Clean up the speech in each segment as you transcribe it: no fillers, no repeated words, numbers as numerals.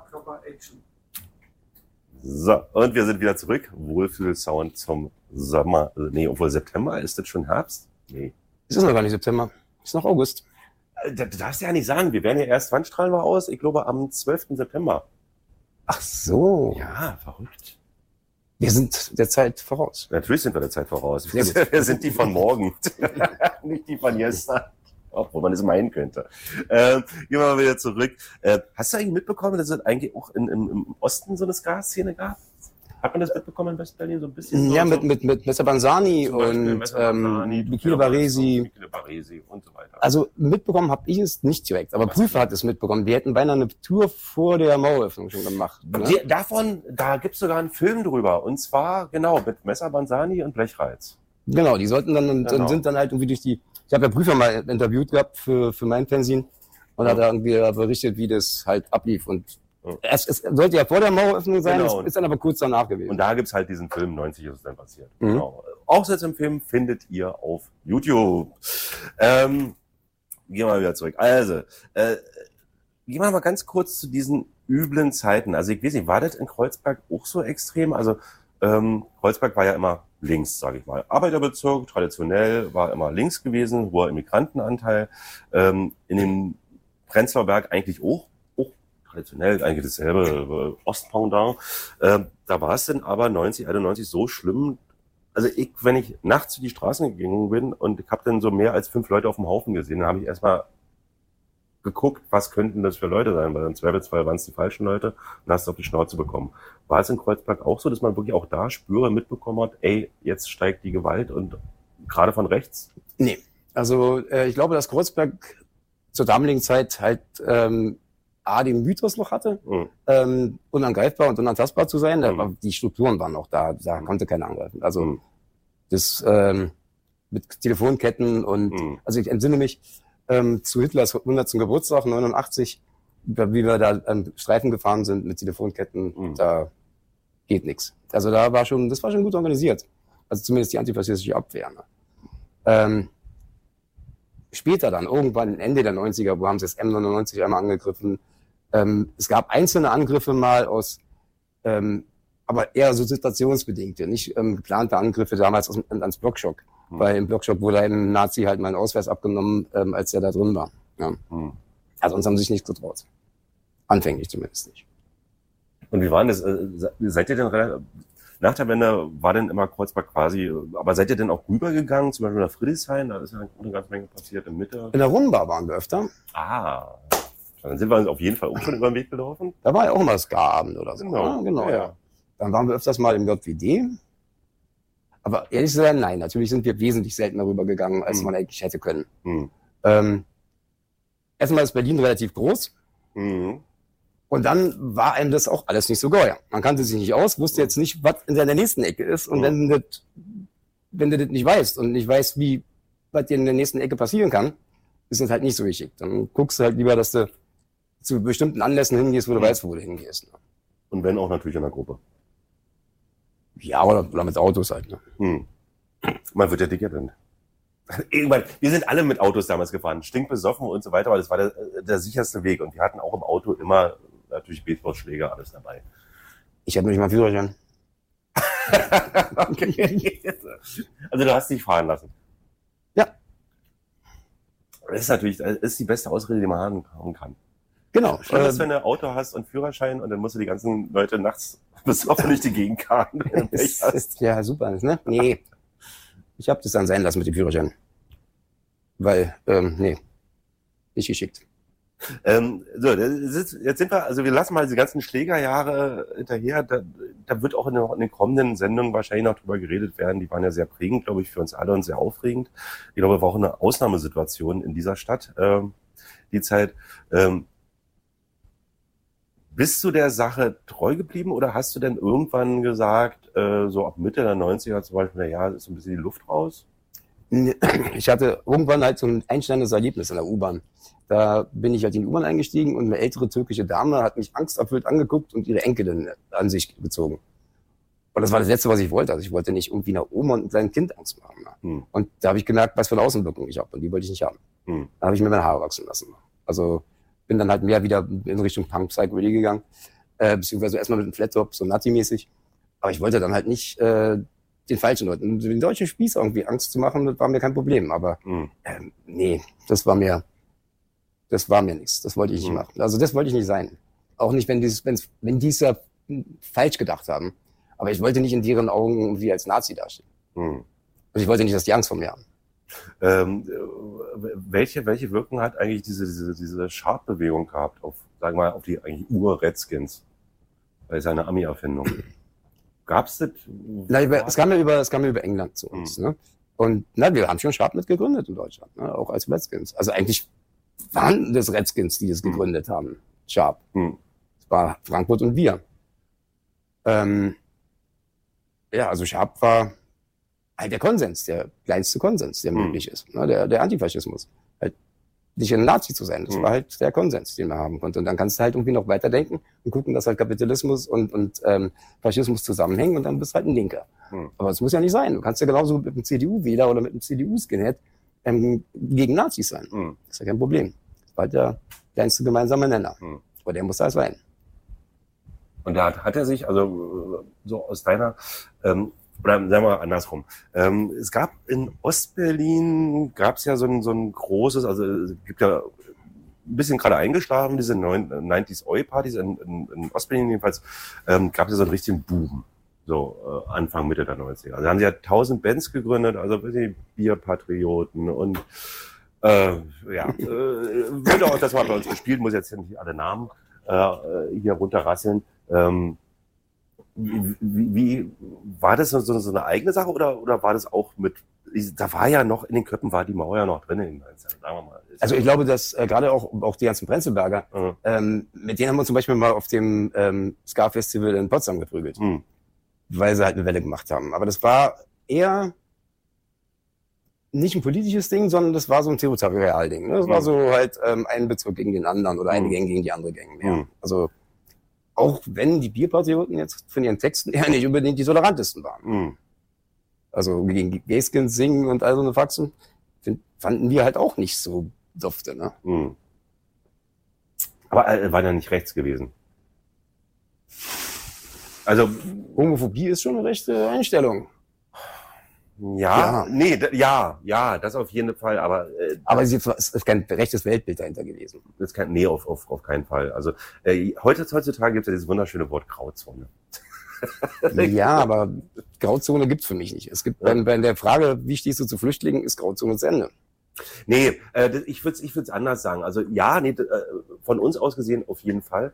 Oberkörper Action. So, und wir sind wieder zurück. Wohlfühl-Sound zum Sommer. Nee, obwohl September, ist das schon Herbst? Nee. Es ist noch gar nicht September. Es ist noch August. Du darfst ja nicht sagen, wir werden ja erst, wann strahlen wir aus? Ich glaube am 12. September. Ach so. Ja, verrückt. Wir sind der Zeit voraus. Natürlich sind wir der Zeit voraus. Wir sind die von morgen, nicht die von gestern. Obwohl man es meinen könnte. Gehen wir mal wieder zurück. Hast du eigentlich mitbekommen, dass es eigentlich auch im Osten so eine Ska-Szene gab? Hat man das mitbekommen in West-Berlin so ein bisschen? Ja, so, mit Mr. Banzani und Michele Baresi und so weiter. Also mitbekommen habe ich es nicht direkt, aber Prüfer hat es mitbekommen. Die hätten beinahe eine Tour vor der Maueröffnung schon gemacht. Ne? Da gibt's sogar einen Film drüber. Und zwar, genau, mit Messer Banzani und Blechreiz. Genau, die sollten dann und sind dann halt irgendwie durch die... Ich habe ja Prüfer mal interviewt gehabt für mein Fernsehen und hat da irgendwie berichtet, wie das halt ablief. Und es sollte ja vor der Maueröffnung sein, genau. Es ist dann aber kurz danach gewesen. Und da gibt's halt diesen Film, 90 ist es dann passiert. Mhm. Genau. Aufsatz im Film findet ihr auf YouTube. Gehen wir mal wieder zurück. Also, gehen wir mal ganz kurz zu diesen üblen Zeiten. Also ich weiß nicht, war das in Kreuzberg auch so extrem? Also Kreuzberg war ja immer links, sage ich mal. Arbeiterbezirk, traditionell, war immer links gewesen, hoher Immigrantenanteil. In dem Prenzlauer Berg eigentlich auch traditionell, eigentlich dasselbe Ostpendant. Da war es dann aber 90, 91 so schlimm. Also wenn ich nachts in die Straßen gegangen bin und ich habe dann so mehr als 5 Leute auf dem Haufen gesehen, dann habe ich erstmal geguckt, was könnten das für Leute sein, weil im Zweifelsfall waren es die falschen Leute und hast auf die Schnauze bekommen. War es in Kreuzberg auch so, dass man wirklich auch da mitbekommen hat, ey, jetzt steigt die Gewalt und gerade von rechts? Nee, also ich glaube, dass Kreuzberg zur damaligen Zeit halt den Mythos noch hatte, unangreifbar und unantastbar zu sein, aber die Strukturen waren auch da konnte keiner angreifen. Also das mit Telefonketten und also ich entsinne mich zu Hitlers 100. Geburtstag 89, wie wir da Streifen gefahren sind mit Telefonketten, da geht nichts. Also das war schon gut organisiert. Also zumindest die antifaschistische Abwehr. Ne? Später dann, irgendwann Ende der 90er, wo haben sie das M99 einmal angegriffen. Es gab einzelne Angriffe mal aber eher so situationsbedingte, nicht geplante Angriffe damals ans Blockschock. Weil im Blockschock wurde einem Nazi halt mal einen Ausweis abgenommen, als er da drin war. Ja. Also uns haben sich nichts getraut. Anfänglich zumindest nicht. Und wie war denn das? Seid ihr denn nach der Wende war denn immer Kreuzberg quasi, aber seid ihr denn auch rübergegangen, zum Beispiel nach Friedrichshain? Da ist ja eine ganze Menge passiert in Mitte. In der Rumba waren wir öfter. Dann sind wir uns auf jeden Fall auch schon über den Weg gelaufen. Da war ja auch immer Ska-Abend oder so. Genau. Ja. Dann waren wir öfters mal im JWD. Aber ehrlich zu sein, nein, natürlich sind wir wesentlich seltener rübergegangen, als man eigentlich hätte können. Erstmal ist Berlin relativ groß. Und dann war einem das auch alles nicht so geuer. Man kannte sich nicht aus, wusste jetzt nicht, was in der nächsten Ecke ist. Und wenn du das nicht weißt und nicht weißt, was dir in der nächsten Ecke passieren kann, ist das halt nicht so wichtig. Dann guckst du halt lieber, dass du zu bestimmten Anlässen hingehst, wo du weißt, wo du hingehst. Und wenn auch natürlich in der Gruppe. Ja, oder mit Autos halt. Ne? Man wird ja dekadent. Irgendwann, wir sind alle mit Autos damals gefahren, stinkbesoffen und so weiter, aber das war der sicherste Weg. Und wir hatten auch im Auto immer natürlich Baseballschläger, alles dabei. Ich hatte nicht mal Führerschein. Okay. Also du hast dich fahren lassen. Ja. Das ist die beste Ausrede, die man haben kann. Genau. Schlimm ist, wenn du ein Auto hast und Führerschein und dann musst du die ganzen Leute nachts besoffen durch die Gegend karren, wenn du Pech hast. Ja, super, ne? Nee. Ich habe das dann sein lassen mit dem Führerschein. Weil, nee, nicht geschickt. Jetzt sind wir, also wir lassen mal diese ganzen Schlägerjahre hinterher. Da wird auch in den kommenden Sendungen wahrscheinlich noch drüber geredet werden. Die waren ja sehr prägend, glaube ich, für uns alle und sehr aufregend. Ich glaube, es war auch eine Ausnahmesituation in dieser Stadt, die Zeit. Bist du der Sache treu geblieben oder hast du denn irgendwann gesagt, so ab Mitte der 90er zum Beispiel, ja, ist so ein bisschen die Luft raus? Ich hatte irgendwann halt so ein einschneidendes Erlebnis in der U-Bahn. Da bin ich halt in die U-Bahn eingestiegen und eine ältere türkische Dame hat mich angsterfüllt angeguckt und ihre Enkelin an sich gezogen. Und das war das Letzte, was ich wollte. Also ich wollte nicht irgendwie einer Oma und einem kleinen Kind Angst machen. Und da habe ich gemerkt, was für eine Außenwirkung ich habe und die wollte ich nicht haben. Da habe ich mir meine Haare wachsen lassen. Also bin dann halt mehr wieder in Richtung Punk Psychobilly gegangen, beziehungsweise erstmal mit dem Flat-Top, so Nazi-mäßig. Aber ich wollte dann halt nicht den falschen Leuten, den deutschen Spieß irgendwie Angst zu machen, das war mir kein Problem. Aber nee, das war mir nichts. Das wollte ich nicht machen. Also das wollte ich nicht sein. Auch nicht, wenn die es ja falsch gedacht haben. Aber ich wollte nicht in deren Augen irgendwie als Nazi dastehen. Also ich wollte nicht, dass die Angst vor mir haben. Welche Wirkung hat eigentlich diese Sharp-Bewegung gehabt auf, sagen wir mal, auf die eigentlich Ur-Redskins? Weil es eine Ami-Erfindung. Gab's das? Es kam ja über England zu uns. Ne? Und wir haben schon Sharp mit gegründet in Deutschland, ne? Auch als Redskins. Also eigentlich waren das Redskins, die das gegründet haben. Sharp. Es war Frankfurt und wir. Also Sharp war halt der Konsens, der kleinste Konsens, der möglich ist. Ne? Der Antifaschismus. Halt nicht ein Nazi zu sein. Das war halt der Konsens, den man haben konnte. Und dann kannst du halt irgendwie noch weiterdenken und gucken, dass halt Kapitalismus und Faschismus zusammenhängen und dann bist du halt ein Linker. Aber das muss ja nicht sein. Du kannst ja genauso mit einem CDU-Wähler oder mit einem CDU-Skinhead gegen Nazis sein. Das ist ja kein Problem. Das war halt der kleinste gemeinsame Nenner. Aber der muss da sein. Und da hat er sich, also so aus deiner, oder sagen wir mal andersrum. Es gab in Ostberlin, gab's ja so ein großes, also es gibt ja ein bisschen gerade eingeschlafen, diese 90s Oi-Partys in Ostberlin jedenfalls, gab es ja so einen richtigen Boom. So Anfang, Mitte der 90er. Also haben sie ja 1000 Bands gegründet, also die Bierpatrioten und würde auch das mal bei uns gespielt, muss jetzt nicht alle Namen hier runterrasseln. Wie war das so eine eigene Sache oder war das auch mit, da war ja noch, in den Köpfen war die Mauer ja noch drin in den 90ern, sagen wir mal. Also ich glaube, dass gerade auch die ganzen Prenzlberger, mit denen haben wir zum Beispiel mal auf dem Ska-Festival in Potsdam geprügelt, weil sie halt eine Welle gemacht haben. Aber das war eher nicht ein politisches Ding, sondern das war so ein Territorial-Ding. Ne? Das war so halt ein Bezug gegen den anderen oder eine Gang gegen die andere Gang mehr. Also auch wenn die Bierpatrioten jetzt von ihren Texten eher nicht unbedingt die tolerantesten waren. Also gegen Gayskins singen und all so eine Faxen fanden wir halt auch nicht so dufte. Ne? Aber war ja nicht rechts gewesen. Also Homophobie ist schon eine rechte Einstellung. Ja, das auf jeden Fall, aber es ist kein rechtes Weltbild dahinter gewesen. Das kann, auf keinen Fall. Also heutzutage gibt es ja dieses wunderschöne Wort Grauzone. Ja, aber Grauzone gibt's für mich nicht. Es gibt bei der Frage, wie stehst du zu Flüchtlingen, ist Grauzone zu Ende. Nee, ich würd's anders sagen. Also von uns aus gesehen auf jeden Fall.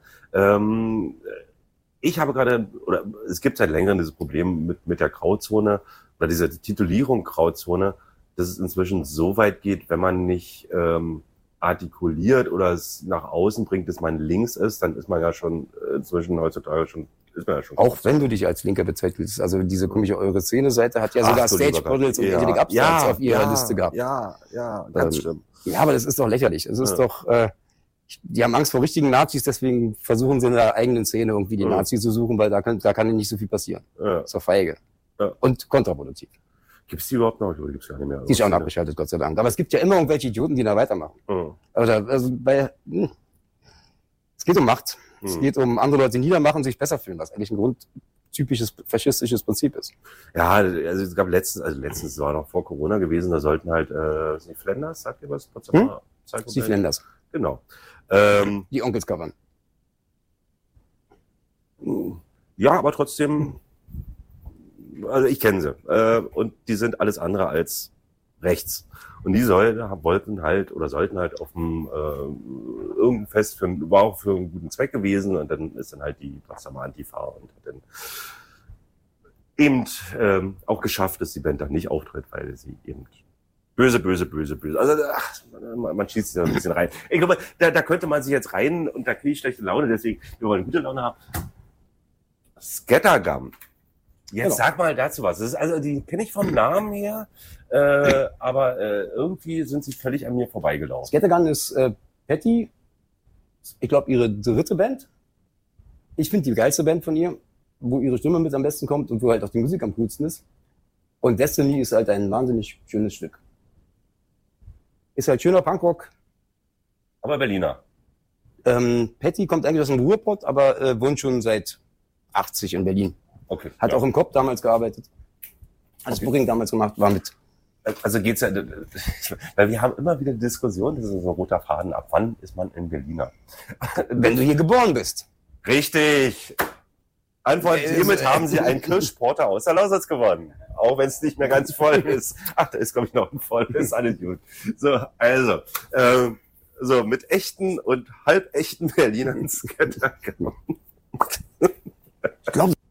Ich habe gerade, oder es gibt seit längerem dieses Problem mit der Grauzone, oder diese Titulierung Grauzone, dass es inzwischen so weit geht, wenn man nicht artikuliert oder es nach außen bringt, dass man links ist, dann ist man ja schon inzwischen heutzutage schon, ist man ja schon. Auch wenn du dich als Linker bezeichnest, also diese komische Eure-Szene-Seite hat ja sogar Stage-Models und Angelic Upstarts auf ihrer Liste gehabt. Ja, ganz schlimm. Ja, aber das ist doch lächerlich. Es ist doch, die haben Angst vor richtigen Nazis, deswegen versuchen sie in der eigenen Szene irgendwie die Nazis zu suchen, weil da kann nicht so viel passieren. Das ist doch feige. Und kontraproduktiv. Gibt's die überhaupt noch? Oder gibt's gar nicht mehr? Die ist auch abgeschaltet, Gott sei Dank. Aber es gibt ja immer irgendwelche Idioten, die da weitermachen. Es geht um Macht. Es geht um andere Leute niedermachen, sich besser fühlen, was eigentlich ein grundtypisches faschistisches Prinzip ist. Ja, also es gab letztens war noch vor Corona gewesen, da sollten halt Steve Flanders, sagt ihr was? Steve Flanders. Genau. Die Onkels covern. Ja, aber trotzdem, also ich kenne sie. Und die sind alles andere als rechts. Und die sollten halt auf dem irgendein Fest war auch für einen guten Zweck gewesen und dann ist dann halt die Antifa und hat dann eben auch geschafft, dass die Band dann nicht auftritt, weil sie eben böse. Also man schießt sich da ein bisschen rein. Ich glaube, da könnte man sich jetzt rein und da kriege ich schlechte Laune, deswegen, wir wollen gute Laune haben. Scattergun. Jetzt sag mal dazu was. Das ist, also die kenne ich vom Namen her, aber irgendwie sind sie völlig an mir vorbeigelaufen. Scattergun ist Patty, ich glaube ihre dritte Band. Ich finde die geilste Band von ihr, wo ihre Stimme mit am besten kommt und wo halt auch die Musik am coolsten ist. Und Destiny ist halt ein wahnsinnig schönes Stück. Ist halt schöner Punkrock. Aber Berliner. Patty kommt eigentlich aus dem Ruhrpott, aber wohnt schon seit 80 in Berlin. Okay. Hat auch im Coop damals gearbeitet. Hat das Booking damals gemacht, war mit. Also geht's ja, weil wir haben immer wieder die Diskussion, das ist so ein roter Faden, ab wann ist man ein Berliner? Wenn du hier geboren bist. Richtig. Antwort, hiermit haben Sie einen Kirschporter aus der Lausitz gewonnen. Auch wenn es nicht mehr ganz voll ist. Ach, da ist, glaube ich, noch ein volles, alles gut. So, also, so mit echten und halbechten Berlinern Scatter genommen. Ich glaube,